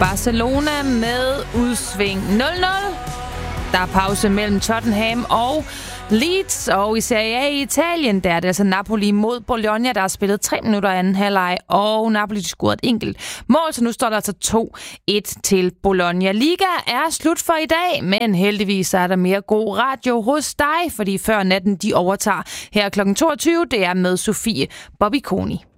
Barcelona med udsving 0-0. Der er pause mellem Tottenham og Leeds, og i Serie A i Italien, der er det altså Napoli mod Bologna, der har spillet 3 minutter anden halvleg, og Napoli scorede et enkelt mål, så nu står der altså 2-1 til Bologna. Liga er slut for i dag, men heldigvis er der mere god radio hos dig, fordi før natten de overtager her kl. 22, det er med Sofie Bobby Koni.